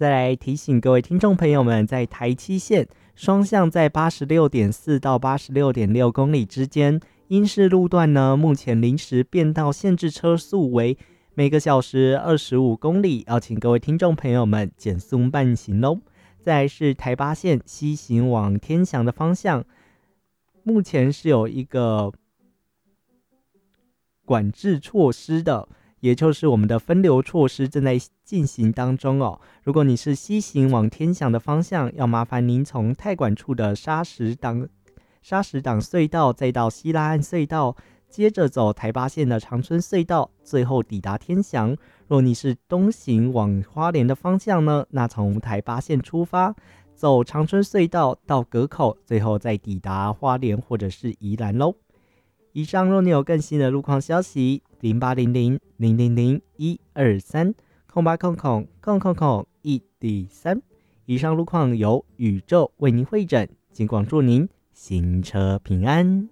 再来提醒各位听众朋友们，在台七线双向在 86.4 到 86.6 公里之间，因市路段呢，目前临时变道限制车速为每个小时25公里，要请各位听众朋友们减速慢行咯。再来是台八线西行往天祥的方向，目前是有一个管制措施的，也就是我们的分流措施正在进行当中哦。如果你是西行往天祥的方向，要麻烦您从太管处的砂石党隧道，再到西拉岸隧道，接着走台八线的长春隧道，最后抵达天祥。若你是东行往花莲的方向呢，那从台八线出发，走长春隧道到河口，最后再抵达花莲或者是宜兰咯。以上若你有更新的路况消息，0800-000-123 0800-113。以上路况由宇宙为您会诊，尽管祝您行车平安。